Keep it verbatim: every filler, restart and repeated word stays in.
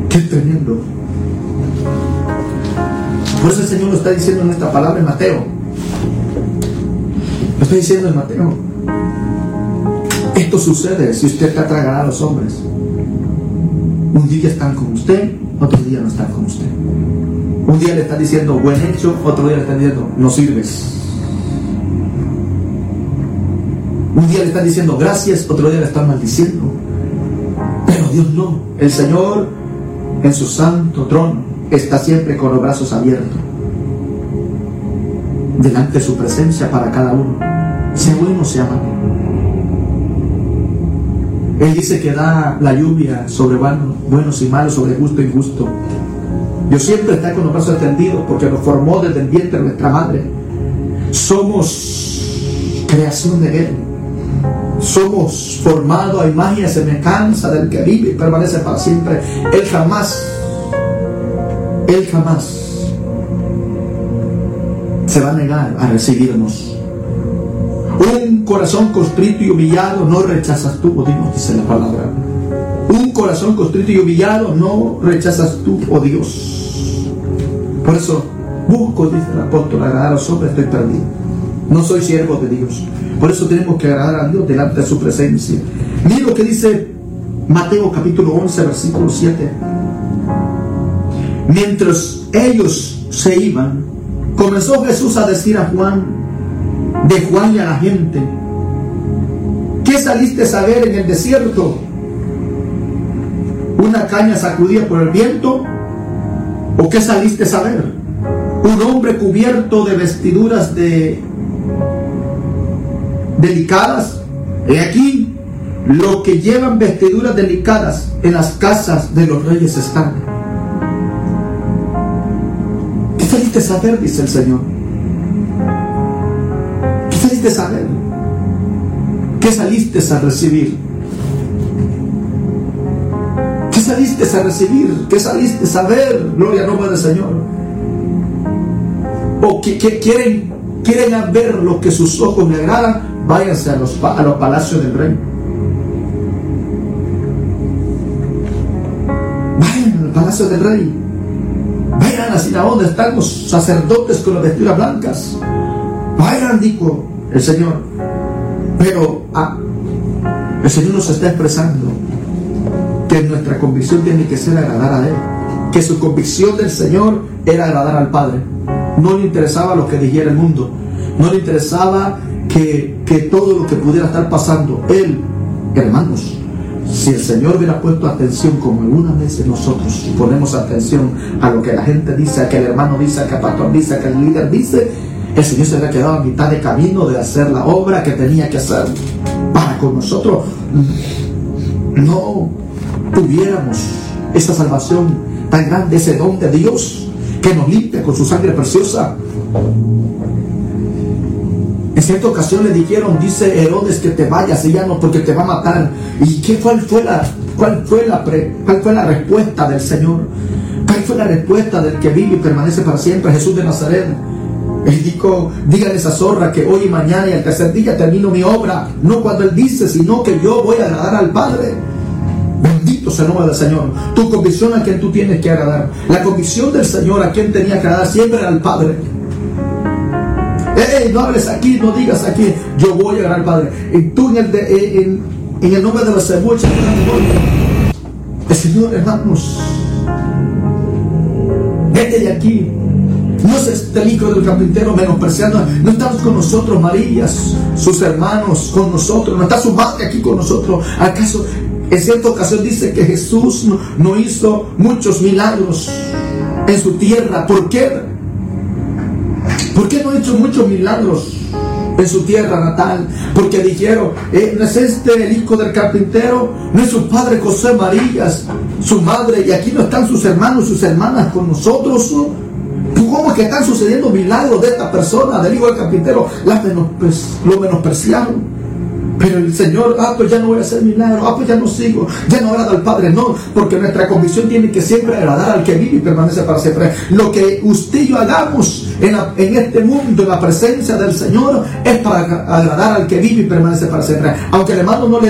¡Qué tremendo! Por eso el Señor lo está diciendo en esta palabra en Mateo. Lo está diciendo en Mateo. Esto sucede si usted trata de agradar a los hombres. Un día están con usted, otro día no están con usted. Un día le están diciendo buen hecho, otro día le están diciendo no sirves. Un día le están diciendo gracias, otro día le están maldiciendo. Pero Dios no. El Señor en su santo trono está siempre con los brazos abiertos delante de su presencia para cada uno, sea bueno, sea malo. Él dice que da la lluvia sobre buenos y malos, sobre justo e injusto. Dios siempre está con los brazos extendidos porque nos formó desde el vientre de nuestra madre. Somos creación de Él. Somos formados a imagen y semejanza del que vive y permanece para siempre. Él jamás, Él jamás se va a negar a recibirnos. Un corazón contrito y humillado no rechazas tú, oh Dios, dice la palabra. Un corazón contrito y humillado no rechazas tú, oh Dios. Por eso busco, dice el apóstol, agradar a los hombres, estoy perdido. No soy siervo de Dios. Por eso tenemos que agradar a Dios delante de su presencia. Mira lo que dice Mateo capítulo once, versículo siete. Mientras ellos se iban, comenzó Jesús a decir a Juan, de Juan y a la gente: ¿qué saliste a ver en el desierto? ¿Una caña sacudida por el viento? ¿O qué saliste a ver? ¿Un hombre cubierto de vestiduras de delicadas? He aquí, lo que llevan vestiduras delicadas en las casas de los reyes están. ¿Qué saliste a ver? Dice el Señor. ¿Qué saliste a ver? ¿Qué saliste a recibir? ¿Qué saliste a recibir? ¿Qué saliste a ver? Gloria al nombre del Señor. ¿O que, que quieren, quieren ver lo que sus ojos le agradan? Váyanse a los, a los palacios del rey. Vayan al palacio del rey. Vayan así a donde están los sacerdotes con las vestiduras blancas. Vayan, dijo el Señor. Pero ah, el Señor nos está expresando que nuestra convicción tiene que ser agradar a Él. Que su convicción del Señor era agradar al Padre. No le interesaba lo que dijera el mundo. No le interesaba que, que todo lo que pudiera estar pasando. Él, hermanos, si el Señor hubiera puesto atención como algunas veces nosotros ponemos atención a lo que la gente dice, a que el hermano dice, a que el pastor dice, a que el líder dice, el Señor se había quedado a mitad de camino de hacer la obra que tenía que hacer para con nosotros no tuviéramos esa salvación tan grande, ese don de Dios que nos limpia con su sangre preciosa. En cierta ocasión le dijeron, dice Herodes, que te vayas y ya no, porque te va a matar. ¿Y qué cuál fue la, cuál fue la, pre, cuál fue la respuesta del Señor? ¿Cuál fue la respuesta del que vive y permanece para siempre, Jesús de Nazaret? Él dijo, díganle a esa zorra que hoy y mañana y al tercer día termino mi obra. No cuando Él dice, sino que yo voy a agradar al Padre. Bendito sea el nombre del Señor. Tu convicción a quien tú tienes que agradar. La convicción del Señor a quien tenía que agradar siempre era al Padre. Hey, no hables aquí, no digas aquí, yo voy a agradar al Padre. Y tú en el, de, en, en el nombre de los cebuches, el Señor, hermanos, vete de aquí. No es este el hijo del carpintero menospreciando. No estamos con nosotros, María, sus hermanos con nosotros. No está su madre aquí con nosotros. ¿Acaso en cierta ocasión dice que Jesús no, no hizo muchos milagros en su tierra? ¿Por qué? ¿Por qué no ha hecho muchos milagros en su tierra natal? Porque dijeron, eh, ¿no es este el hijo del carpintero? ¿No es su padre José, María, su madre? Y aquí no están sus hermanos, sus hermanas con nosotros. ¿Cómo es que están sucediendo milagros de esta persona, del hijo del carpintero? La menospre lo menospreciaron. Pero el Señor, ah, pues ya no voy a hacer milagros, ah, pues ya no sigo, ya no agrada al Padre. No, porque nuestra convicción tiene que siempre agradar al que vive y permanece para siempre. Lo que usted y yo hagamos en, la, en este mundo, en la presencia del Señor, es para agradar al que vive y permanece para siempre. Aunque el hermano no le